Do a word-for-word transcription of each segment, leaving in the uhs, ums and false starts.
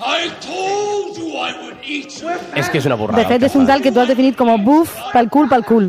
I told you I would eat you. És que és una borrada. De fet, és un tal que tu has definit com a buf pel cul pel cul.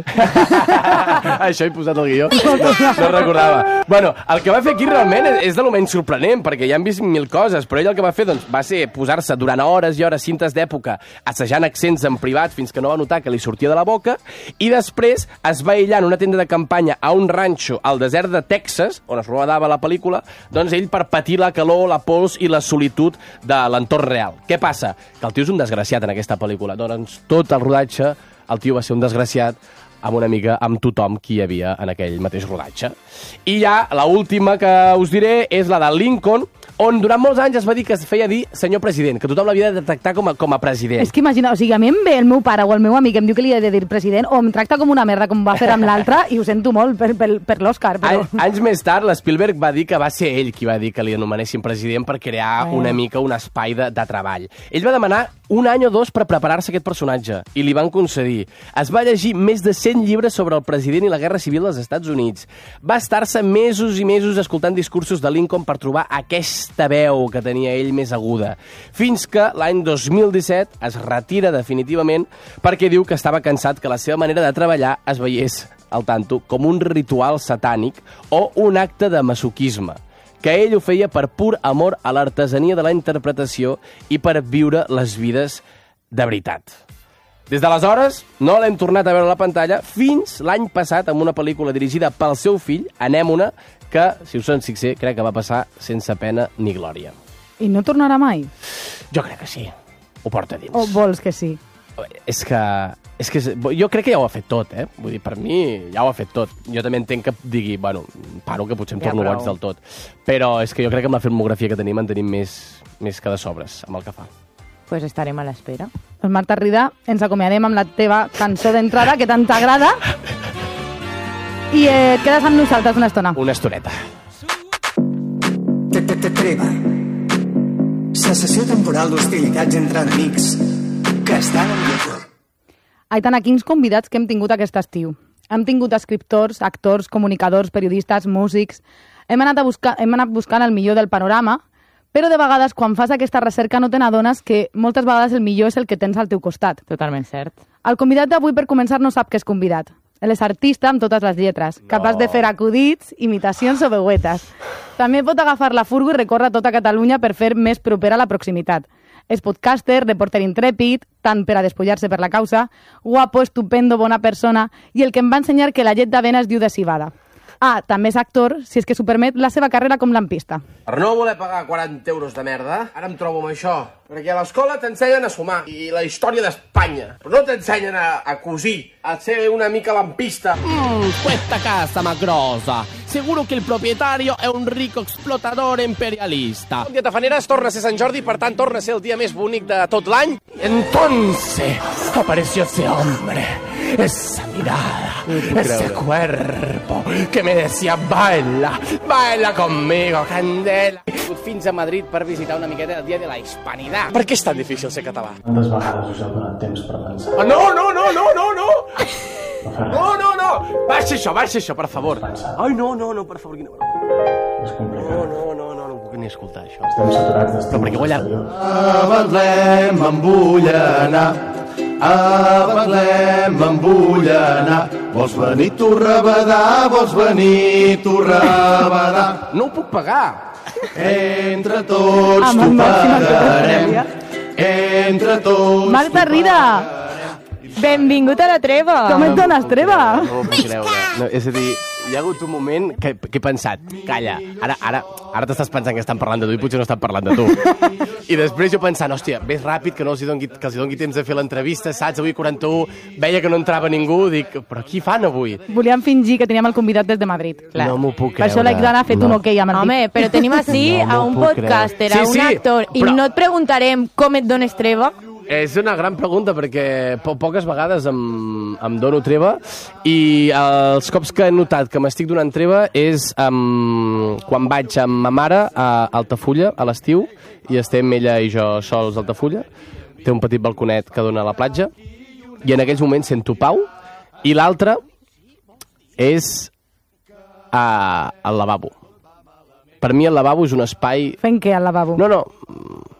Això he posat el guió. No, no recordava. Bueno, el que va fer aquí realment és de lo menys sorprenent, perquè ja han vist mil coses, però ell el que va fer doncs, va ser posar-se durant hores i hores cintes d'època assajant accents en privat fins que no va notar que li sortia de la boca, i després es va aïllar en una tenda de campanya a un ranxo al desert de Texas, on es rodava la pel·lícula, doncs ell per patir la calor, la pols i la solitud de l'entorn real. Què passa? Que el tio és un desgraciat en aquesta pel·lícula. Doncs tot el rodatge, el tio va ser un desgraciat amb una mica amb tothom qui hi havia en aquell mateix rodatge. I ja l'última que us diré és la de Lincoln, on durant molts anys es va dir que es feia dir senyor president, que tothom l'havia de tractar com a, com a president. És que imagina, o sigui, a mi em ve el meu pare o el meu amic em diu que li he de dir president, o em tracta com una merda, com va fer amb l'altre, i ho sento molt per, per, per l'Òscar. Però... Any, anys més tard, l'Spielberg va dir que va ser ell qui va dir que li anomenessin president per crear eh. una mica un espai de, de treball. Ell va demanar un any o dos per preparar-se aquest personatge, i li van concedir. Es va llegir més de cent llibres sobre el president i la Guerra Civil dels Estats Units. Va estar-se mesos i mesos escoltant discursos de Lincoln per trobar aquesta veu que tenia ell més aguda, fins que l'any dos mil disset es retira definitivament perquè diu que estava cansat que la seva manera de treballar es veiés, al tanto, com un ritual satànic o un acte de masoquisme, que ell ho feia per pur amor a l'artesania de la interpretació i per viure les vides de veritat. Des d'aleshores, no l'hem tornat a veure a la pantalla fins l'any passat amb una pel·lícula dirigida pel seu fill, Anèmona, que, si us en fixer, crec que va passar sense pena ni glòria. I no tornarà mai? Jo crec que sí. Ho porta dins. O vols que sí? És que... És que jo crec que ja ho ha fet tot, eh? Vull dir, per mi ja ho ha fet tot. Jo també entenc que digui, bueno, paro que potser em torno ja, boig del tot. Però és que jo crec que amb la filmografia que tenim en tenim més, més que de sobres amb el que fa. Pues estarem a l'espera. Doncs Marta Rida, ens acomiadem amb la teva cançó d'entrada, que tant t'agrada, i eh, et quedes amb nosaltres una estona. Una estoneta. Treva. Cessació temporal d'hostilitats entre enemics que estan en lloc. Aitana, quins convidats que hem tingut aquest estiu. Hem tingut escriptors, actors, comunicadors, periodistes, músics. Hem anat, a buscar, hem anat buscant el millor del panorama, però de vegades, quan fas aquesta recerca, no te n'adones que moltes vegades el millor és el que tens al teu costat. Totalment cert. El convidat d'avui, per començar, no sap que és convidat. Ell és artista amb totes les lletres, no. Capaç de fer acudits, imitacions o veuetes. També pot agafar la furgo i recórrer tota Catalunya per fer més propera la proximitat. És podcaster, reporter intrèpid, tant per a despullar-se per la causa, guapo, estupendo, bona persona, i el que em va ensenyar que la llet d'avena es diu de civada. Ah, també és actor, si és que s'ho permet, la seva carrera com lampista. Per no voler pagar quaranta euros de merda, ara em trobo amb això. Perquè a l'escola t'ensenyen a sumar i la història d'Espanya, però no t'ensenyen a, a cosir, a ser una mica lampista. Mmm, questa casa magrosa. Seguro que el propietario è un rico explotador imperialista. Un dia tafaneres torna a ser Sant Jordi, per tant torna a ser el dia més bonic de tot l'any. Entonces apareció ese hombre, esa mirada, ese cuerpo que me decía baila, baila conmigo, candela. He vingut fins a Madrid per visitar una miqueta el dia de la Hispanidad. Per què és tan difícil ser català? Quantes vegades us heu donat temps per pensar? Oh, no, no, no, no, no, no! No, no, no! Baixa això, baixa això, per favor. Ai, no, no, no, per favor. Quina... És complicat. No, no, no, no, no puc ni escoltar això. Estem saturats d'estímuls Però perquè vull... exteriors. A Betlem em vull anar, a Betlem em vull anar. Vols venir tu rebedar, vols venir tu rebedar. No ho puc pagar. Entre tots Amb t'ho el màxim pagarem, que entre tots Marta Rida, Benvingut a la treva! com et dones treva? No m'ho puc creure. No, és a dir, hi ha hagut un moment que, que he pensat, calla, ara, ara, ara t'estàs pensant que estan parlant de tu i potser no estan parlant de tu. I després jo pensant, hòstia, ves ràpid, que no els hi doni, que els hi doni temps de fer l'entrevista, saps? Avui quaranta-u, veia que no entrava ningú, dic, però qui fan avui? Volíem fingir que teníem el convidat des de Madrid. Clar. No m'ho puc Per creure. això l'Aitana ha fet No. un ok amb el Home, dit. però tenim així No a m'ho un puc podcaster, creure. a Sí, un sí, actor, i però- no et preguntarem com et dones treva? És una gran pregunta perquè po poques vegades em, em dono treva i els cops que he notat que m'estic donant treva és um, quan vaig amb ma mare a Altafulla a l'estiu i estem ella i jo sols a Altafulla. Té un petit balconet que dona a la platja i en aquells moments sento pau i l'altre és a, al lavabo. Per mi el lavabo és un espai... Fent què al lavabo? No, no,